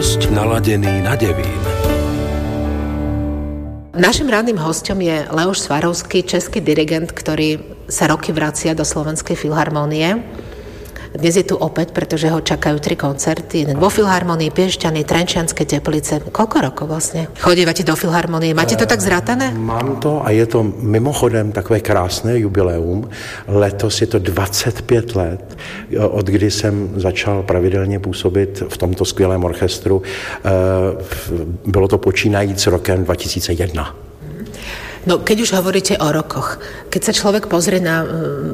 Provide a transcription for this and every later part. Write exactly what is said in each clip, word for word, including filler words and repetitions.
dosť naladený na Devín. Našim ranným hosťom je Leoš Svarovský, český dirigent, ktorý sa roky vracia do Slovenskej filharmónie. Dnes je tu opäť, pretože ho čakajú tri koncerty. Jeden vo Filharmonii, Piešťany, Trenčianske Teplice. Koľko rokov vlastne chodívate do Filharmonie? Máte to tak zrátané? Mám to a je to mimochodem takové krásné jubileum. Letos je to dvacet pět let, od kdy jsem začal pravidelně působit v tomto skvělém orchestru. Bylo to počínajíc rokem dva tisíce jedna. No, keď už hovoríte o rokoch, keď sa človek pozrie na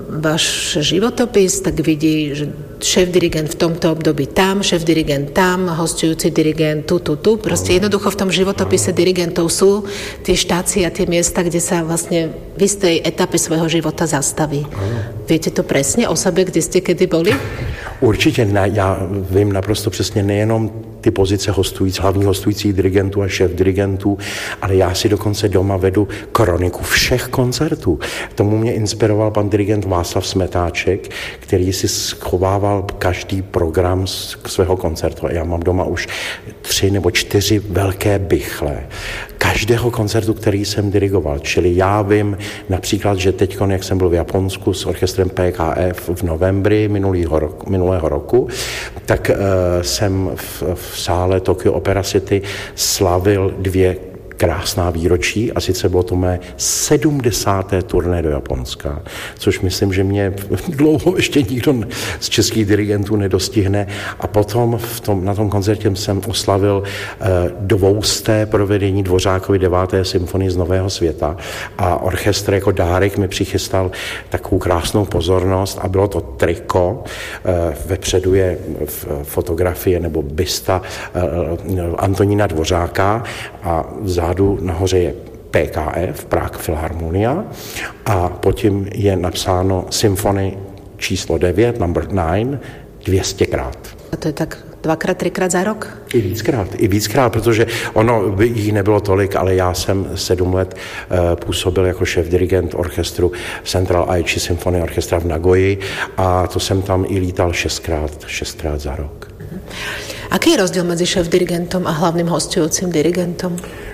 váš životopis, tak vidí, že šéf-dirigent v tomto období tam, šéf-dirigent tam, hostujúci dirigent tu, tu, tu. Proste jednoducho v tom životopise dirigentov sú tie štácie a tie miesta, kde sa vlastne v istej etape svojho života zastaví. Viete to presne o sebe, kde ste kedy boli? Určitě ne, já vím naprosto přesně nejenom ty pozice hostující, hlavní hostujících dirigentů a šéf dirigentů, ale já si dokonce doma vedu kroniku všech koncertů. Tomu mě inspiroval pan dirigent Václav Smetáček, který si schovával každý program z svého koncertu. A já mám doma už tři nebo čtyři velké bychle každého koncertu, který jsem dirigoval. Čili já vím například, že teď, jak jsem byl v Japonsku s orchestrem P K F v novembri minulého roku, minulého roku, tak uh, jsem v, v sále Tokyo Opera City slavil dvě krásná výročí a sice bylo to mé sedmdesáté turné do Japonska, což myslím, že mě dlouho ještě nikdo z českých dirigentů nedostihne. A potom v tom, na tom koncertě jsem oslavil eh, dvousté provedení Dvořákovy deváté symfonie z Nového světa a orchestr jako dárek mi přichystal takovou krásnou pozornost a bylo to triko. Eh, vepředu je fotografie nebo bysta eh, Antonína Dvořáka a vzadu nahoře je P K F, Prague Philharmonia, a pod tím je napsáno symfony číslo devět, number nine, dvěstěkrát. A to je tak dvakrát, třikrát za rok? I víckrát, i víckrát, protože ono by jich nebylo tolik, ale já jsem sedm let uh, působil jako šéf-dirigent orchestru Central Aichi Symphony Orchestra v Nagoji a to jsem tam i lítal šestkrát, šestkrát za rok. Aký je rozdíl mezi šéf-dirigentom a hlavním hostujúcim dirigentom?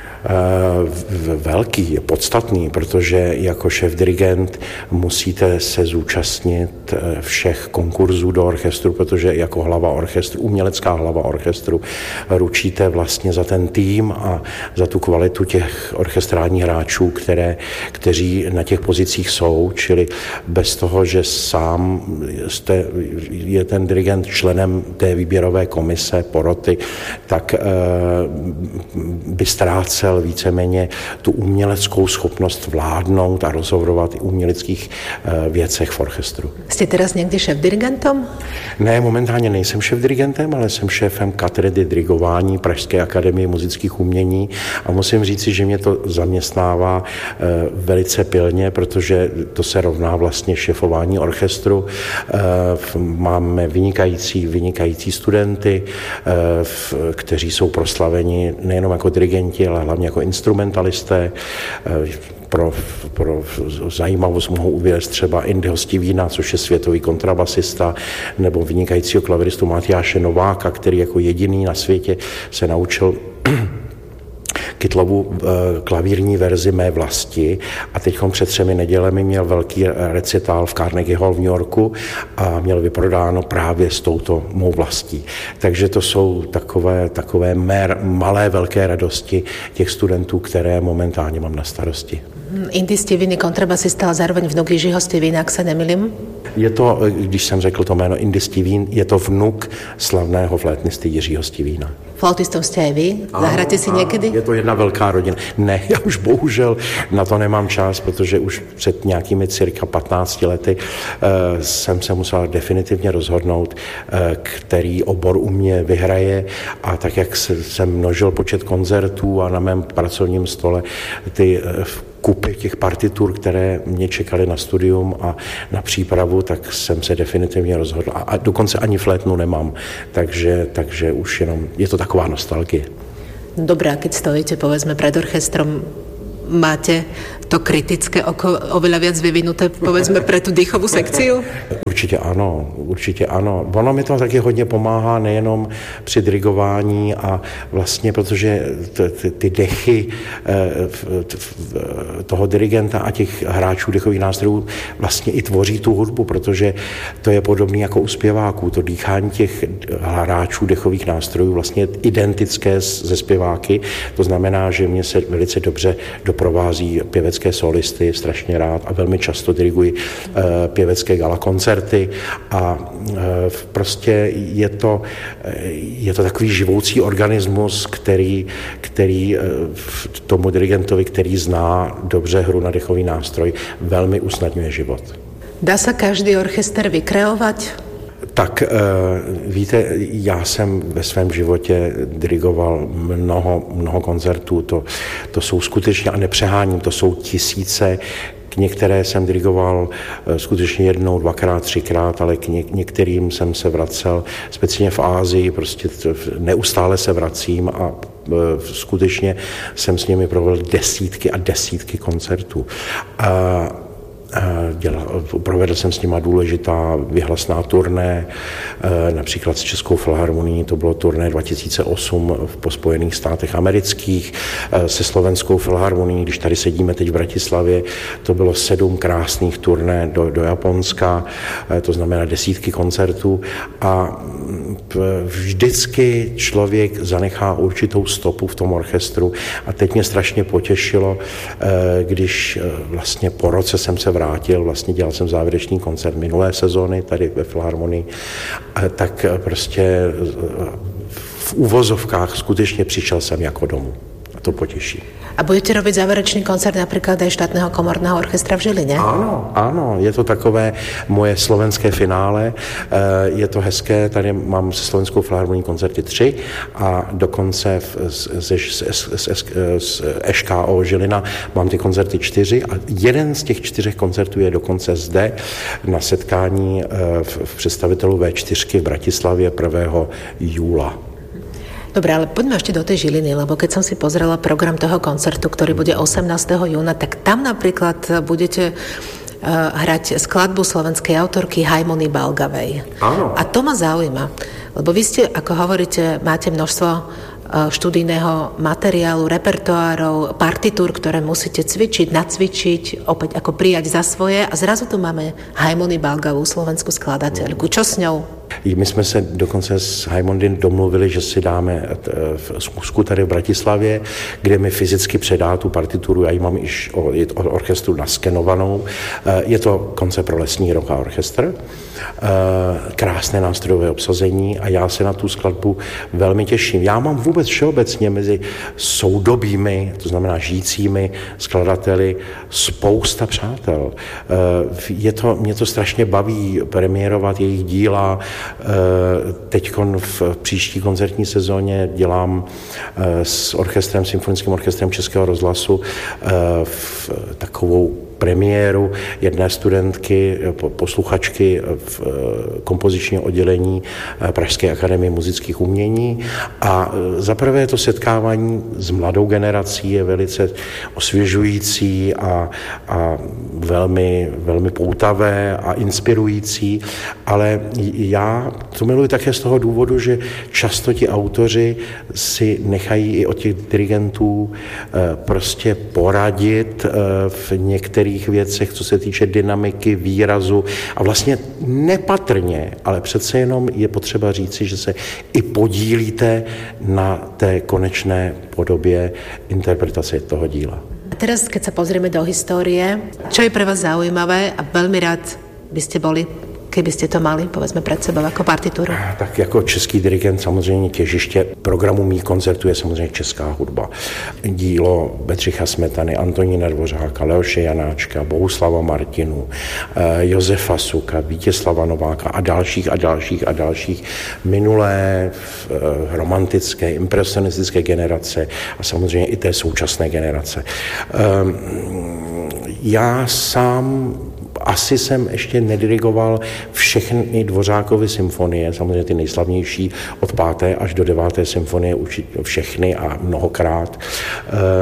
Velký, podstatný, protože jako šéf-dirigent musíte se zúčastnit všech konkurzů do orchestru, protože jako hlava orchestru, umělecká hlava orchestru, ručíte vlastně za ten tým a za tu kvalitu těch orchestrálních hráčů, které, kteří na těch pozicích jsou, čili bez toho, že sám jste, je ten dirigent členem té výběrové komise, poroty, tak by ztrácel víceméně tu uměleckou schopnost vládnout a rozhodovat i o uměleckých věcech v orchestru. Jste teraz někdy šéf-dirigentom? Ne, momentálně nejsem šéf-dirigentem, ale jsem šéfem katedry dirigování Pražské akademie muzických umění a musím říci, že mě to zaměstnává velice pilně, protože to se rovná vlastně šéfování orchestru. Máme vynikající, vynikající studenty, kteří jsou proslaveni nejenom jako dirigenti, ale hlavně jako instrumentalisté. Pro, pro zajímavost mohu uvést třeba Indy Hostivína, což je světový kontrabasista, nebo vynikajícího klaviristu Matyáše Nováka, který jako jediný na světě se naučil Kytlovu klavírní verzi Mé vlasti a teď před třemi nedělemi měl velký recitál v Carnegie Hall v New Yorku a měl vyprodáno právě s touto Mou vlastí. Takže to jsou takové, takové mé malé velké radosti těch studentů, které momentálně mám na starosti. Indy Stivín, kontrabasista a zároveň vnuk Jiřího Stivína, jak se nemýlím? Je to, když jsem řekl to jméno Indy Stivín, je to vnuk slavného flétnisty Jiřího Stivína. Flautistou jste aj vy? Zahráte si někdy? Je to jedna velká rodina. Ne, já už bohužel na to nemám čas, protože už před nějakými cirka patnácti lety uh, jsem se musel definitivně rozhodnout, uh, který obor u mě vyhraje a tak, jak se, jsem množil počet koncertů a na mém pracovním stole ty uh, kupy těch partitur, které mě čekaly na studium a na přípravu, tak jsem se definitivně rozhodl. A, a dokonce ani flétnu nemám, takže, takže už jenom je to taková nostalgie. Dobré, a keď stojíte, povedzme, pred orchestrom, máte to kritické oko oveľa viac vyvinuté, povedzme, pre tú dýchovú sekciu? Určitě ano, určitě ano. Ono mi to taky hodně pomáhá nejenom při dirigování a vlastně, protože ty, ty dechy toho dirigenta a těch hráčů dechových nástrojů vlastně i tvoří tu hudbu, protože to je podobné jako u zpěváků. To dýchání těch hráčů dechových nástrojů vlastně je identické se zpěváky. To znamená, že mě se velice dobře doprovází pěvecké solisty, strašně rád a velmi často diriguji pěvecké gala koncerty a prostě je to, je to takový živoucí organismus, který, který tomu dirigentovi, který zná dobře hru na dechový nástroj, velmi usnadňuje život. Dá se každý orchester vykreovat? Tak víte, já jsem ve svém životě dirigoval mnoho, mnoho koncertů, to, to jsou skutečně, a nepřeháním, to jsou tisíce. K některé jsem dirigoval skutečně jednou, dvakrát, třikrát, ale k některým jsem se vracel, speciálně v Ázii, prostě neustále se vracím a skutečně jsem s nimi provedl desítky a desítky koncertů. A Dělal, provedl jsem s nima důležitá vyhlasná turné, například s Českou filharmonií, to bylo turné dva tisíce osm po Spojených státech amerických, se Slovenskou filharmonií, když tady sedíme teď v Bratislavě, to bylo sedm krásných turné do, do Japonska, to znamená desítky koncertů a vždycky člověk zanechá určitou stopu v tom orchestru a teď mě strašně potěšilo, když vlastně po roce jsem se vrátil, vlastně dělal jsem závěrečný koncert minulé sezóny tady ve Filharmonii, tak prostě v uvozovkách skutečně přišel jsem jako domů. A to potěší. A budete robiť záverečný koncert napríklad aj štátneho komorného orchestra v Žiline? Ano, ano, je to takové moje slovenské finále, je to hezké, tady mám se Slovenskou filharmonií koncerty tři a dokonce z Š K O Žilina mám ty koncerty čtyři a jeden z těch čtyřech koncertů je dokonce zde na setkání v představitelů V čtyři v Bratislavě prvého júla. Dobre, ale poďme ešte do tej Žiliny, lebo keď som si pozrela program toho koncertu, ktorý bude osemnásteho júna, tak tam napríklad budete uh, hrať skladbu slovenskej autorky Hajmony Balgavej. Áno. A to ma zaujíma, lebo vy ste, ako hovoríte, máte množstvo študijného materiálu, repertoárov, partitúr, ktoré musíte cvičiť, nacvičiť, opäť ako prijať za svoje a zrazu tu máme Hajmony Balgavú, slovenskú skladateľku. Čo s ňou? My jsme se dokonce s Hajmondin domluvili, že si dáme zkusku tady v Bratislavě, kde mi fyzicky předá tu partituru, já ji mám již od orchestru naskenovanou. Je to koncert pro lesní rock a orchestr. Krásné nástrojové obsazení a já se na tu skladbu velmi těším. Já mám vůbec všeobecně mezi soudobými, to znamená žijícími skladateli, spousta přátel. Je to, mě to strašně baví premiérovat jejich díla. Teďkon v příští koncertní sezóně dělám s orchestrem, symfonickým orchestrem Českého rozhlasu v takovou premiéru jedné studentky, posluchačky v kompozičním oddělení Pražské akademie muzických umění a zaprvé to setkávání s mladou generací je velice osvěžující a, a velmi, velmi poutavé a inspirující, ale já to miluji také z toho důvodu, že často ti autoři si nechají i od těch dirigentů prostě poradit v některých věcech, co se týče dynamiky, výrazu a vlastně nepatrně, ale přece jenom je potřeba říci, že se i podílíte na té konečné podobě interpretace toho díla. A teraz, keď sa pozrieme do histórie, čo je pre vás zaujímavé a veľmi rád by ste boli, keby ste to mali, povedzme, před sebou jako partituru? Tak jako český dirigent samozřejmě těžiště programu mých koncertů je samozřejmě česká hudba. Dílo Bedřicha Smetany, Antonína Dvořáka, Leoše Janáčka, Bohuslava Martinu, Josefa Suka, Vítězslava Nováka a dalších a dalších a dalších minulé romantické, impresionistické generace a samozřejmě i té současné generace. Já sám asi jsem ještě nedirigoval všechny Dvořákovy symfonie, samozřejmě ty nejslavnější od páté až do deváté symfonie, všechny a mnohokrát.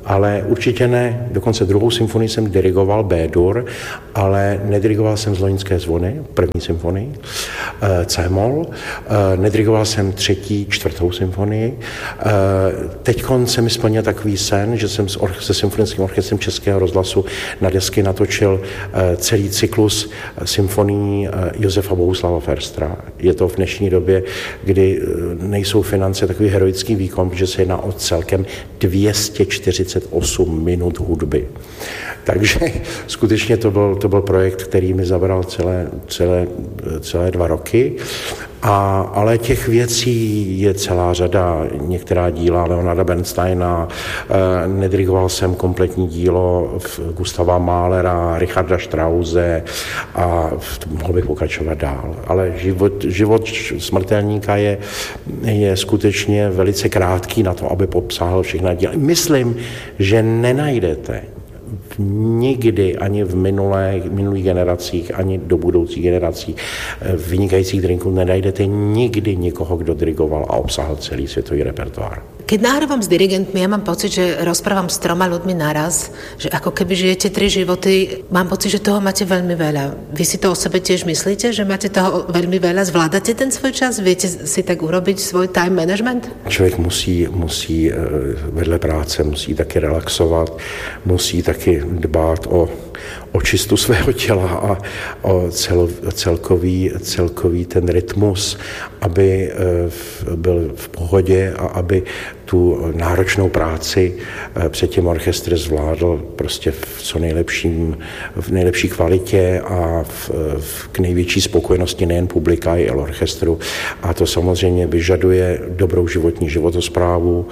ale určitě ne, dokonce druhou symfonii jsem dirigoval B-dur, ale nedirigoval jsem z Loňské zvony, první symfonii, C-moll, nedirigoval jsem třetí, čtvrtou symfonii. Teď jsem mi splnil takový sen, že jsem se symfonickým orchestrem Českého rozhlasu na desky natočil celý cyklus symfonií Josefa Bohuslava Förstra. Je to v dnešní době, kdy nejsou finance, takový heroický výkon, protože se jedná o celkem dvě stě čtyřicet osm minut hudby. Takže skutečně to byl, to byl projekt, který mi zabral celé, celé, celé dva roky. A, ale těch věcí je celá řada, některá díla Leonarda Bernsteina, e, nedirigoval jsem kompletní dílo Gustava Mahlera, Richarda Strause a mohl bych pokračovat dál. Ale život, život smrtelníka je, je skutečně velice krátký na to, aby popsal všechna díla. Myslím, že nenajdete nikdy ani v minulé, minulých generacích, ani do budoucích generací vynikajících drinků nenajdete nikdy nikoho, kdo dirigoval a obsáhl celý světový repertoár. Keď nahrávam s dirigentmi, ja mám pocit, že rozprávam s troma ľuďmi naraz, že ako keby žijete tri životy, mám pocit, že toho máte veľmi veľa. Vy si to o sebe tiež myslíte, že máte toho veľmi veľa? Zvládate ten svoj čas? Viete si tak urobiť svoj time management? Člověk musí, musí vedle práce, musí taky relaxovat, musí taky dbát o, o čistu svého těla a o cel, celkový, celkový ten rytmus, aby byl v pohodě a aby tu náročnou práci před tím orchestr zvládl prostě v co nejlepším, v nejlepší kvalitě a v, v, k největší spokojenosti nejen publika, i orchestru. A to samozřejmě vyžaduje dobrou životní životosprávu,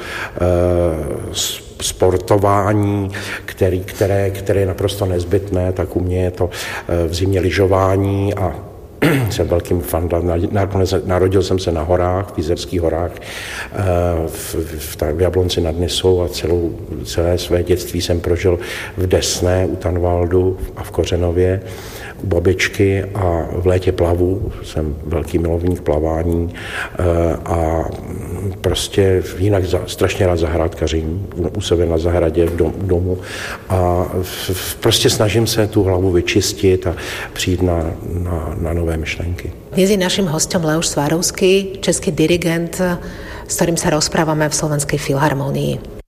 sportování, který, které, které je naprosto nezbytné, tak u mě je to v zimě lyžování a jsem velkým fandem. Narodil jsem se na horách, v Jizerských horách, v, v, v Jablonci nad Nisou a celou, celé své dětství jsem prožil v Desné, u Tanvaldu a v Kořenově, u babičky a v létě plavu. Jsem velký milovník plavání a prostě jinak za, strašně rád zahrádkařím u sebe na zahradě v dom, domu a v, prostě snažím se tu hlavu vyčistit a přijít na, na, na nové myšlenky. Dnes je naším hostom Leoš Svarovský, český dirigent, s ktorým sa rozprávame v Slovenskej filharmonii.